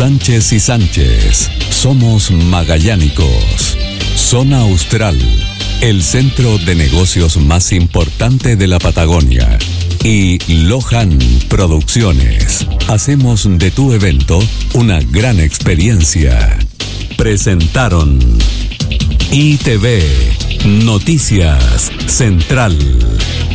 Sánchez y Sánchez, somos magallánicos. Zona Austral, el centro de negocios más importante de la Patagonia. Y Lohan Producciones, hacemos de tu evento una gran experiencia. Presentaron ITV Noticias Central.